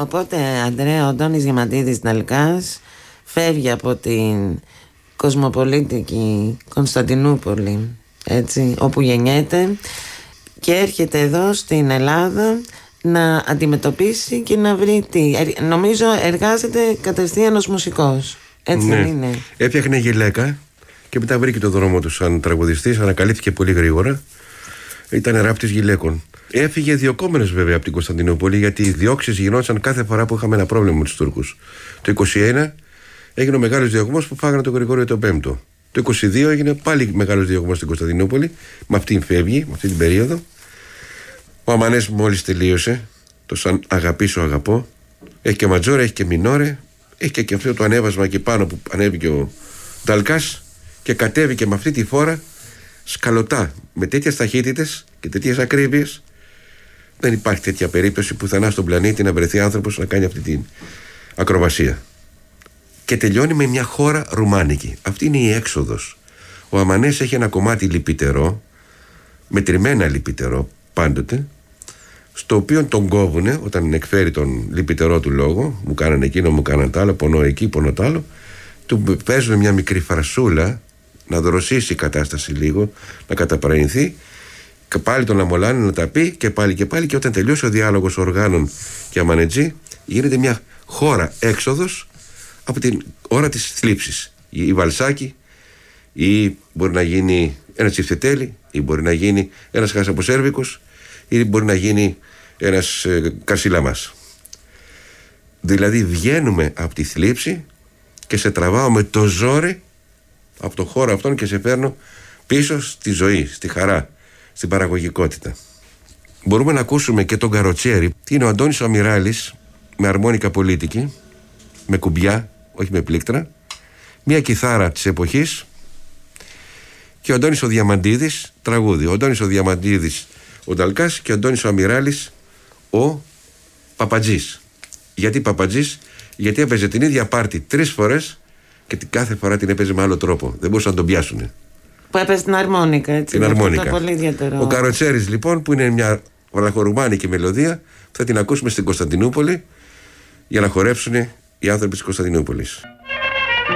Οπότε, Αντρέα, ο Αντώνης Διαμαντίδης Νταλκάς φεύγει από την κοσμοπολίτικη Κωνσταντινούπολη, έτσι, όπου γεννιέται, και έρχεται εδώ στην Ελλάδα να αντιμετωπίσει και να βρει τι. Νομίζω εργάζεται κατευθείαν ως μουσικός. Έτσι δεν είναι? Έφτιαχνε γυλαίκα και μετά βρήκε το δρόμο του σαν τραγουδιστής. Ανακαλύφθηκε πολύ γρήγορα. Ήταν ράπτης γυλαίκων. Έφυγε διωκόμενος βέβαια από την Κωνσταντινούπολη, γιατί οι διώξεις γινόντουσαν κάθε φορά που είχαμε ένα πρόβλημα με τους Τούρκους. Το 1921 έγινε ο μεγάλος διωγμός που φάγανε τον Γρηγόριο τον Πέμπτο. Το 1922 έγινε πάλι μεγάλος διωγμός στην Κωνσταντινούπολη. Με αυτήν φεύγει, με αυτή την περίοδο. Ο Αμανές μόλις τελείωσε το σαν αγαπήσω αγαπώ. Έχει και ματζόρε, έχει και μινόρε. Έχει και αυτό το ανέβασμα εκεί πάνω που ανέβηκε ο Νταλκάς και κατέβηκε με αυτή τη φόρα σκαλωτά, με τέτοιες ταχύτητες και τέτοιες ακρίβειες. Δεν υπάρχει τέτοια περίπτωση πουθενά στον πλανήτη να βρεθεί άνθρωπος να κάνει αυτή την ακροβασία. Και τελειώνει με μια χώρα ρουμάνικη. Αυτή είναι η έξοδος. Ο Αμανές έχει ένα κομμάτι λυπητερό, μετρημένα λυπητερό πάντοτε, στο οποίο τον κόβουνε όταν εκφέρει τον λυπητερό του λόγο. Μου κάνανε εκείνο, μου κάνανε τ' άλλο, πονώ εκεί, πονώ τ' άλλο. Του παίζουν μια μικρή φρασούλα να δροσίσει η κατάσταση λίγο, να καταπραγνηθεί, και πάλι τον αμολάνε να τα πει και πάλι και πάλι. Και όταν τελειώσει ο διάλογος οργάνων και Αμανετζή, γίνεται μια χώρα έξοδος από την ώρα της θλίψης. Η Βαλσάκη, ή μπορεί να γίνει ένα Τσιφτετέλη, ή μπορεί να γίνει ένας Χασαποσέρβικος, ή μπορεί να γίνει ένας Καρσιλαμάς. Δηλαδή βγαίνουμε από τη θλίψη και σε τραβάω με το ζόρι από το χώρο αυτόν και σε φέρνω πίσω στη ζωή, στη χαρά, στην παραγωγικότητα. Μπορούμε να ακούσουμε και τον Καροτσέρι. Είναι ο Αντώνης ο Αμυράλης με αρμόνικα πολίτικη, με κουμπιά, όχι με πλήκτρα, μια κιθάρα της εποχής, και ο Αντώνης ο Διαμαντίδης τραγούδι. Ο Αντώνης ο Διαμαντίδης ο Νταλκάς και ο Αντώνης ο Αμυράλης ο Παπατζής. Γιατί Παπατζής? Γιατί έπαιζε την ίδια πάρτη 3 φορές και κάθε φορά την έπαιζε με άλλο τρόπο. Δεν μπορούσαν να τον πιάσουν. Που έπαιζε την αρμόνικα, έτσι. Την αρμόνικα. Πολύ ιδιαίτερο. Ο Καροτσέρης λοιπόν, που είναι μια βραχορουμάνικη μελωδία, θα την ακούσουμε στην Κωνσταντινούπολη για να χορέψουν οι άνθρωποι της Κωνσταντινούπολης.